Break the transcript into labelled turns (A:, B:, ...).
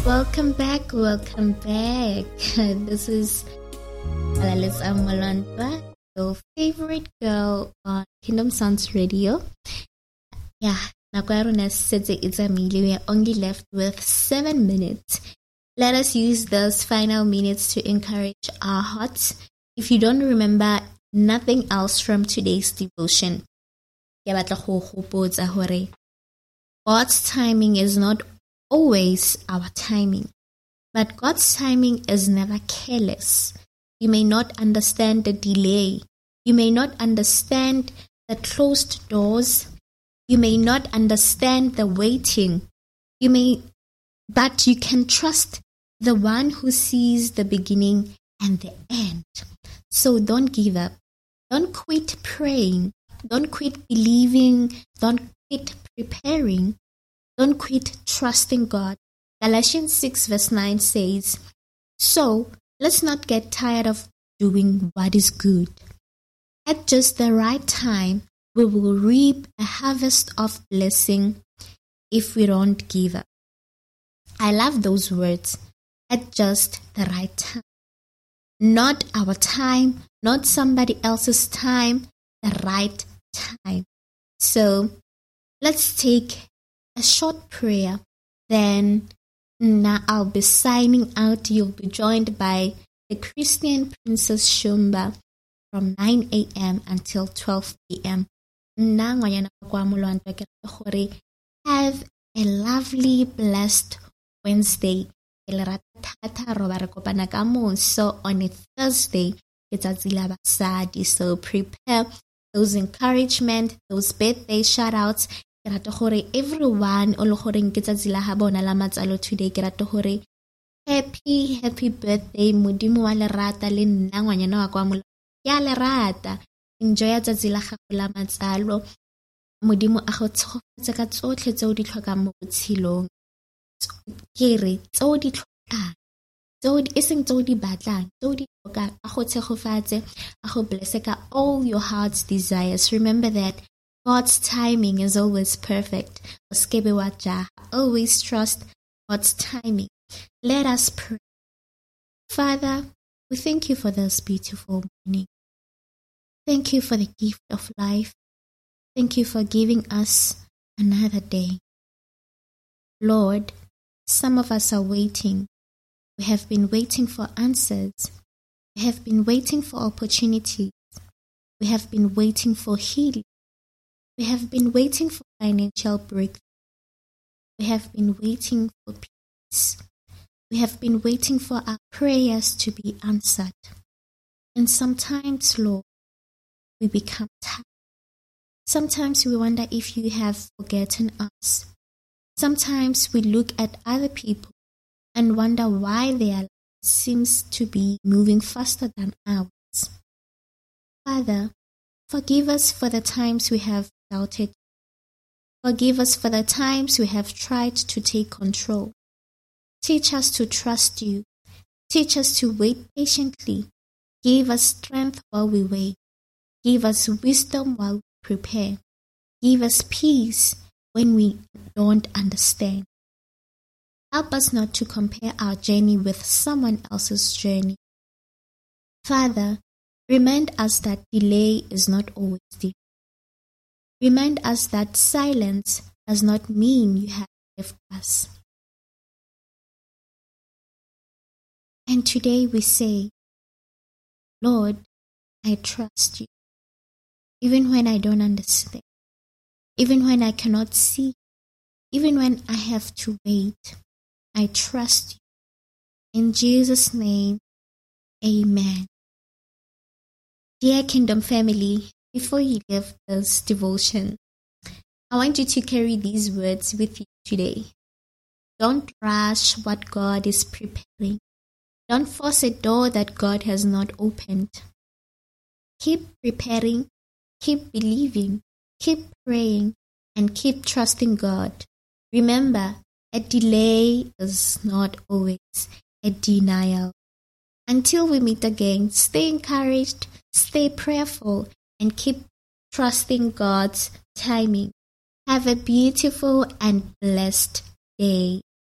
A: Welcome back. This is Alalis Amolantwa, your favorite girl on Kingdom Sounds Radio. Yeah, Nakwaruna said it's a million. We are only left with 7 minutes. Let us use those final minutes to encourage our hearts. If you don't remember nothing else from today's devotion, God's timing is not always our timing, but God's timing is never careless. You may not understand the delay. You may not understand the closed doors. You may not understand the waiting. But you can trust the one who sees the beginning and the end. So don't give up. Don't quit praying. Don't quit believing. Don't quit preparing. Don't quit trusting God. Galatians 6 verse 9 says, "So let's not get tired of doing what is good. At just the right time, we will reap a harvest of blessing if we don't give up." I love those words. At just the right time. Not our time, not somebody else's time, the right time. So let's take a short prayer. Then now I'll be signing out. You'll be joined by the Christian Princess Shumba from 9 a.m. until 12 p.m. Have a lovely, blessed Wednesday. So on a Thursday, so prepare those encouragement, those birthday shout-outs. Everyone today, happy birthday. Modimo wa lerata le nna ngwanyana wa kwa mola. Ya lerata. Enjoy tsatsi la gago la matsalo. Modimo a go tshofatse ka tsotlhe tse o di tlhokang mo botshelong. Kere tse o di tlhokang. Iseng tse o di batlang. Tse o di tlhokang. A go tshegofatse. A go blesse ka all your heart's desires. Remember that God's timing is always perfect. Always trust God's timing. Let us pray. Father, we thank you for this beautiful morning. Thank you for the gift of life. Thank you for giving us another day. Lord, some of us are waiting. We have been waiting for answers. We have been waiting for opportunities. We have been waiting for healing. We have been waiting for financial breakthrough. We have been waiting for peace. We have been waiting for our prayers to be answered. And sometimes, Lord, we become tired. Sometimes we wonder if you have forgotten us. Sometimes we look at other people and wonder why their life seems to be moving faster than ours. Father, forgive us for the times we have doubted. Forgive us for the times we have tried to take control. Teach us to trust you. Teach us to wait patiently. Give us strength while we wait. Give us wisdom while we prepare. Give us peace when we don't understand. Help us not to compare our journey with someone else's journey. Father, remind us that delay is not always delay. Remind us that silence does not mean you have left us. And today we say, Lord, I trust you. Even when I don't understand. Even when I cannot see. Even when I have to wait. I trust you. In Jesus' name, amen. Dear Kingdom family, before you leave this devotion, I want you to carry these words with you today. Don't rush what God is preparing. Don't force a door that God has not opened. Keep preparing, keep believing, keep praying, and keep trusting God. Remember, a delay is not always a denial. Until we meet again, stay encouraged, stay prayerful, and keep trusting God's timing. Have a beautiful and blessed day.